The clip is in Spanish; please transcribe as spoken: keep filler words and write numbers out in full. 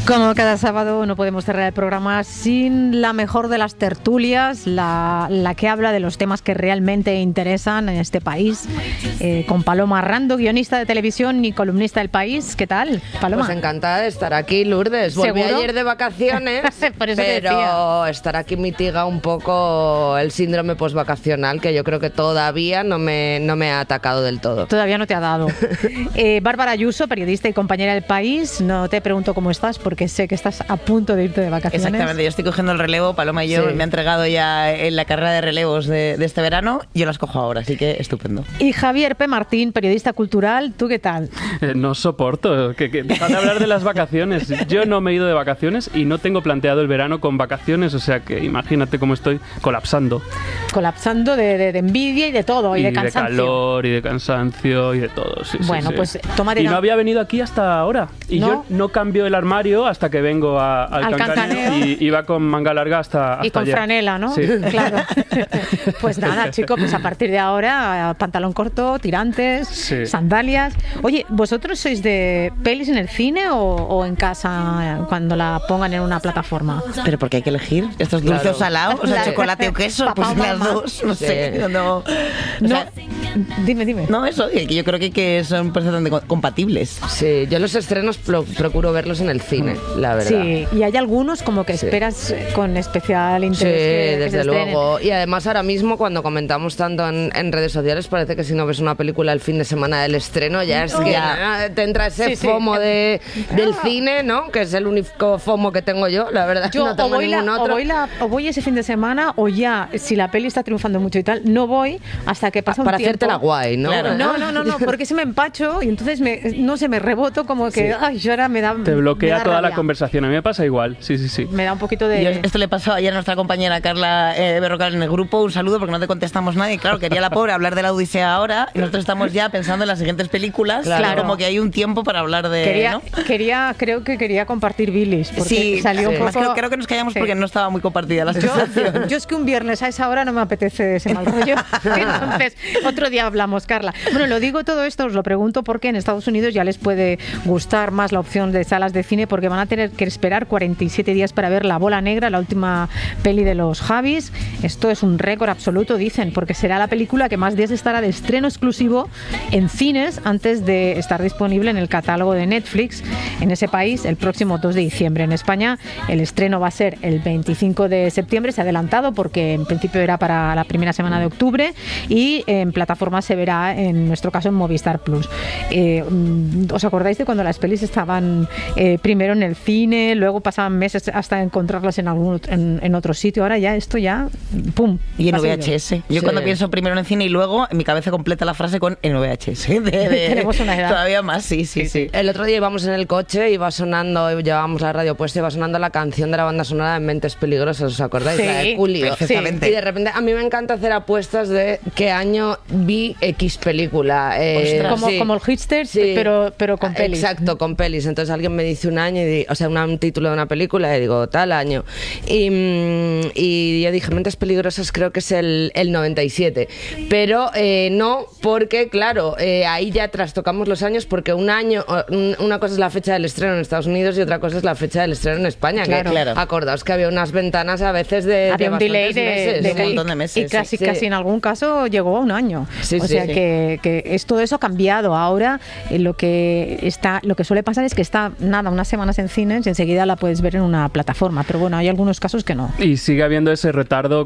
Como cada sábado no podemos cerrar el programa sin la mejor de las tertulias, la, la que habla de los temas que realmente interesan en este país, eh, con Paloma Rando, guionista de televisión y columnista del País. ¿Qué tal, Paloma? Pues encantada de estar aquí, Lourdes. Volví ¿Seguro? ayer de vacaciones, Por eso te pero decía. estar aquí mitiga un poco el síndrome postvacacional, que yo creo que todavía no me, no me ha atacado del todo. Todavía no te ha dado. Eh, Bárbara Ayuso, periodista y compañera del País. No te pregunto cómo estás, porque sé que estás a punto de irte de vacaciones. Exactamente, yo estoy cogiendo el relevo. Paloma y yo Sí. me ha entregado ya en la carrera de relevos de, de este verano. Yo las cojo ahora, así que estupendo. Y Javier P. Martín, periodista cultural. ¿Tú qué tal? Eh, no soporto que, que dejad de hablar de las vacaciones. Yo no me he ido de vacaciones y no tengo planteado el verano con vacaciones, o sea que imagínate cómo estoy colapsando. Colapsando de, de, de envidia y de todo, y, Y de de cansancio. calor, y de cansancio, y de todo. Sí, sí, Bueno, sí. pues tómate Y la- no había venido aquí hasta ahora. Y ¿No? yo no cambio el armario hasta que vengo a- al, Al cancaneo, cancaneo. y iba con manga larga hasta, hasta Y con ayer. franela, ¿no? Sí. Claro. Pues nada, chicos, pues a partir de ahora, pantalón corto, tirantes, Sí. sandalias. Oye, ¿vosotros sois de pelis en el cine o, o en casa eh, cuando la pongan en una plataforma? Pero porque hay que elegir. ¿Esto es dulce Claro. o salado? O sea, Claro. chocolate o queso. Papá Pues o las mamá. dos. No Sí. sé. No, no. O No, sea, dime, dime. no, eso. Que yo creo que, que son perfectamente co- compatibles. Sí, yo los estrenos pro- procuro verlos en el cine, la verdad. Sí, y hay algunos como que Sí. esperas eh, con especial Sí, interés que- que se desde estrenen. luego. Y además ahora mismo cuando comentamos tanto en, en redes sociales parece que si no ves una película el fin de semana del estreno ya es que Ya. ah, te entra ese Sí, sí. FOMO de, del cine, ¿no? Que es el único FOMO que tengo yo, la verdad. Yo no o, tengo voy la- ningún o otro. voy la- o voy ese fin de semana o ya, si la peli está triunfando mucho y tal, no voy hasta que pasa un Para tiempo. hacerte la guay, ¿no? Claro. No, no, no, no, porque se me empacho y entonces me, no sé, me reboto como que, ay, yo ahora me da Te me bloquea da toda la rabia. conversación. A mí me pasa igual. Sí, sí, sí. Me da un poquito de... Yo- esto le pasó ayer a nuestra compañera Carla eh, Berrocal en el grupo. Un saludo porque no te contestamos nadie. Claro, quería la pobre hablar de la Odisea ahora y nosotros estamos ya pensando en las siguientes películas. Claro. Como que hay un tiempo para hablar de... Quería, ¿no? quería, creo que quería compartir bilis, porque Sí, salió sí. un Además, poco... creo, creo que nos callamos Sí. porque no estaba muy compartida la Yo, sensación. yo es que un viernes a esa hora no me apetece ese mal rollo. Entonces, otro día hablamos, Carla. Bueno, lo digo todo esto, os lo pregunto porque en Estados Unidos ya les puede gustar más la opción de salas de cine porque van a tener que esperar cuarenta y siete días para ver La Bola Negra, la última peli de los Javis. Esto es un récord absoluto, dicen, porque será la película que más días estará de estreno exclusivo en cines antes de estar disponible en el catálogo de Netflix en ese país el próximo dos de diciembre. En España el estreno va a ser el veinticinco de septiembre, se ha adelantado porque en principio era para la primera semana de octubre y en plataforma se verá, en nuestro caso, en Movistar Plus. Eh, ¿Os acordáis de cuando las pelis estaban eh, primero en el cine, luego pasaban meses hasta encontrarlas en algún ot- en, en otro sitio? Ahora ya esto ya, ¡pum! Y en ha V salido. H S. Yo Sí. cuando pienso primero en el cine y luego en mi cabeza completa la frase con en V H S. De- de- Tenemos una edad. Todavía más, sí, sí, sí. El otro día íbamos en el coche, iba sonando, llevábamos la radio puesta, iba sonando la canción de la banda sonora de Mentes Peligrosas, ¿os acordáis? Sí, La de Julio. perfectamente. Y de repente a mí me encanta hacer apuestas de qué año vi X película. Eh, Ostras. Como, sí. como el Hitster, Sí. pero, pero con Ah, pelis. Exacto, con pelis. Entonces alguien me dice un año, y di- o sea, una- un título de una película y digo, tal año. Y, mm, y yo dije, Mentes Peligrosas creo que es el, el noventa y siete. Pero eh, no, porque claro, eh, ahí ya trastocamos los años porque un año, o- un- una cosa es la fecha del estreno en Estados Unidos y otra cosa es la fecha del estreno en España. Claro. que, Claro. Acordaos que había unas ventanas a veces de, Había de un delay bastantes de, meses. de- un montón de meses, y casi, sí. casi en algún caso llegó a un año. Sí, o sí, sea sí. que, que es, todo eso ha cambiado. Ahora eh, lo que está, lo que suele pasar es que está nada, unas semanas en cines y enseguida la puedes ver en una plataforma. Pero bueno, hay algunos casos que no. Y sigue habiendo ese retardo